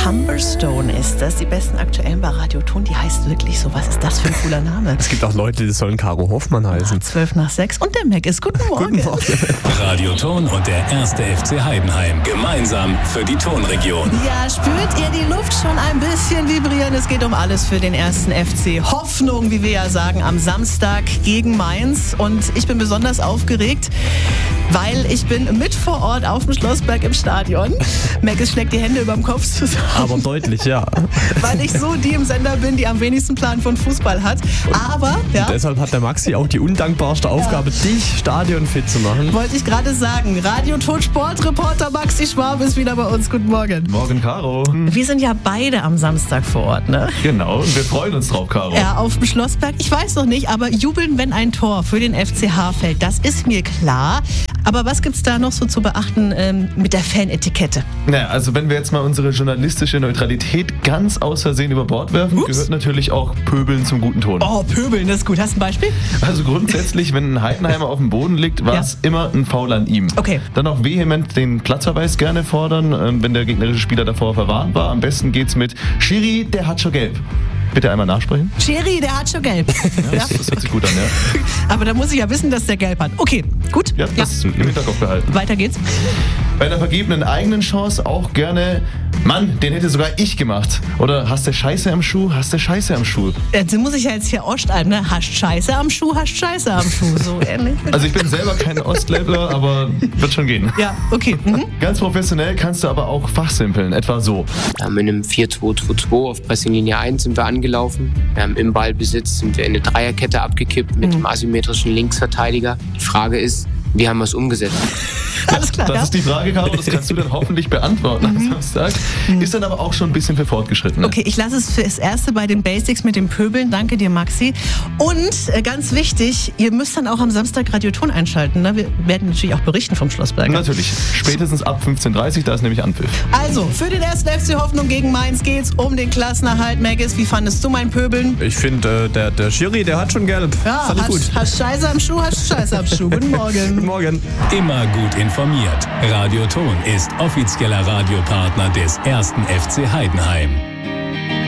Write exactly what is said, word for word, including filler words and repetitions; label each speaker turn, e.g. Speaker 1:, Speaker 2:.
Speaker 1: Humberstone ist das. Die besten aktuellen bei Radio Ton. Die heißt wirklich so. Was ist das für ein cooler Name?
Speaker 2: Es gibt auch Leute, die sollen Caro Hoffmann heißen.
Speaker 1: Zwölf nach sechs. Und der Mac ist. Guten Morgen.
Speaker 2: Guten Morgen.
Speaker 3: Radio Ton und der erste F C Heidenheim. Gemeinsam für die Tonregion.
Speaker 1: Ja, spürt ihr die Luft schon ein bisschen vibrieren? Es geht um alles für den ersten F C. Hoffnung, wie wir ja sagen, am Samstag gegen Mainz. Und ich bin besonders aufgeregt, weil ich bin mit vor Ort auf dem Schlossberg im Stadion. Mackes schlägt die Hände über dem Kopf zusammen.
Speaker 2: Aber deutlich, ja.
Speaker 1: Weil ich so die im Sender bin, die am wenigsten Plan von Fußball hat. Aber, ja.
Speaker 2: Und deshalb hat der Maxi auch die undankbarste Aufgabe, ja. dich stadionfit zu machen.
Speaker 1: Wollte ich gerade sagen. Radio Ton Sportreporter Maxi Schwab ist wieder bei uns. Guten Morgen.
Speaker 4: Morgen, Caro.
Speaker 1: Wir sind ja beide am Samstag vor Ort, ne?
Speaker 4: Genau, und wir freuen uns drauf, Caro.
Speaker 1: Ja, auf dem Schlossberg. Ich weiß noch nicht, aber jubeln, wenn ein Tor für den F C H fällt, das ist mir klar. Aber was gibt's da noch so zu beachten ähm, mit der Fanetikette?
Speaker 4: Naja, also wenn wir jetzt mal unsere journalistische Neutralität ganz aus Versehen über Bord werfen, Ups. gehört natürlich auch Pöbeln zum guten Ton.
Speaker 1: Oh, Pöbeln, das ist gut. Hast du ein Beispiel?
Speaker 4: Also grundsätzlich, wenn ein Heidenheimer auf dem Boden liegt, war es ja. immer ein Foul an ihm.
Speaker 1: Okay.
Speaker 4: Dann auch vehement den Platzverweis gerne fordern, wenn der gegnerische Spieler davor verwarnt war. Am besten geht's mit Schiri, der hat schon gelb. Bitte einmal nachsprechen.
Speaker 1: Schiri, der hat schon gelb.
Speaker 4: Ja, das, das hört sich gut an, ja.
Speaker 1: Aber da muss ich ja wissen, dass der gelb hat. Okay, gut.
Speaker 4: Ja, das ja. im Hinterkopf behalten.
Speaker 1: Weiter geht's.
Speaker 4: Bei einer vergebenen eigenen Chance auch gerne, Mann, den hätte sogar ich gemacht. Oder hast du Scheiße am Schuh, hast du Scheiße am Schuh.
Speaker 1: Jetzt muss ich ja jetzt hier Ostalben, ne? Hast Scheiße am Schuh, hast Scheiße am Schuh. So ähnlich.
Speaker 4: Also ich bin selber kein Ostländler, aber wird schon gehen.
Speaker 1: Ja, okay. Mhm.
Speaker 4: Ganz professionell kannst du aber auch fachsimpeln, etwa so.
Speaker 5: Wir haben in einem vier zwei zwei zwei auf Pressinglinie eins sind wir angelaufen. Wir haben im Ballbesitz sind wir in eine Dreierkette abgekippt mit mhm. dem asymmetrischen Linksverteidiger. Die Frage ist, wie haben wir es umgesetzt?
Speaker 1: Alles klar,
Speaker 4: das
Speaker 1: ja?
Speaker 4: ist die Frage, Caro, das kannst du dann hoffentlich beantworten am mhm. Samstag. Ist dann aber auch schon ein bisschen für Fortgeschrittene.
Speaker 1: Okay, ich lasse es fürs Erste bei den Basics mit dem Pöbeln. Danke dir, Maxi. Und äh, ganz wichtig, ihr müsst dann auch am Samstag Radio Ton einschalten. Ne? Wir werden natürlich auch berichten vom Schlossberg.
Speaker 4: Natürlich, spätestens ab fünfzehn Uhr dreißig, da ist nämlich Anpfiff.
Speaker 1: Also, für den ersten F C Hoffnung gegen Mainz geht's um den Klassenerhalt. Maggis, wie fandest du mein Pöbeln?
Speaker 2: Ich finde, äh, der, der Schiri, der hat schon gelb.
Speaker 1: Ja,
Speaker 2: fand ich
Speaker 1: hast,
Speaker 2: gut.
Speaker 1: hast Scheiße am Schuh, hast Scheiße am Schuh. Guten Morgen.
Speaker 2: Guten Morgen.
Speaker 3: Immer gut informiert. Radio Ton ist offizieller Radiopartner des ersten F C Heidenheim.